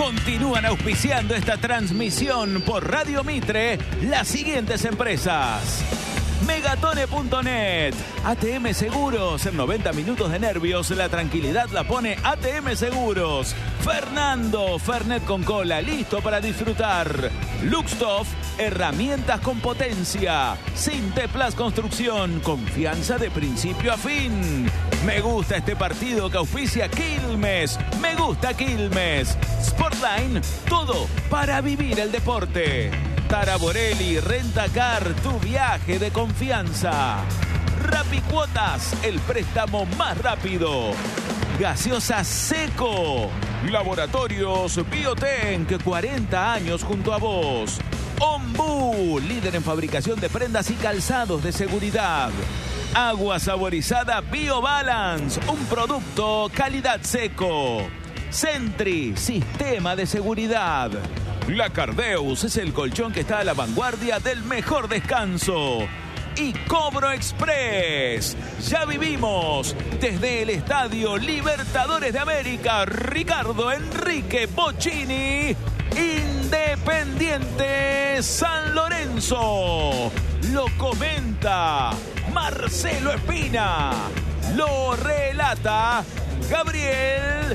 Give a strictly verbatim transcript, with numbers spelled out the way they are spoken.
Continúan auspiciando esta transmisión por Radio Mitre las siguientes empresas: Megatone punto net, A T M Seguros, en noventa minutos de nervios, la tranquilidad la pone A T M Seguros. Fernando, Fernet con cola, listo para disfrutar. Luxtoff, herramientas con potencia. Sinteplas Construcción, confianza de principio a fin. Me gusta este partido que auspicia Quilmes. Me gusta Quilmes. Sportline, todo para vivir el deporte. Taraborelli, Rentacar, tu viaje de confianza. Rapicuotas, el préstamo más rápido. Gaseosa Seco. Laboratorios Biotenc, cuarenta años junto a vos. Ombú, líder en fabricación de prendas y calzados de seguridad. Agua saborizada BioBalance, un producto calidad Seco. Sentry, sistema de seguridad. La Cardeus es el colchón que está a la vanguardia del mejor descanso. Y Cobro Express. Ya vivimos desde el Estadio Libertadores de América. Ricardo Enrique Bocchini. Independiente San Lorenzo. Lo comenta Marcelo Espina. Lo relata Gabriel